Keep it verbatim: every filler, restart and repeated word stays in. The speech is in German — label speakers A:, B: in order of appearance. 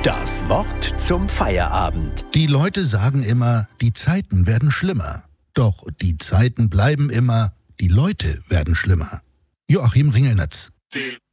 A: Das Wort zum Feierabend.
B: Die Leute sagen immer, die Zeiten werden schlimmer. Doch die Zeiten bleiben immer, die Leute werden schlimmer. Joachim Ringelnatz.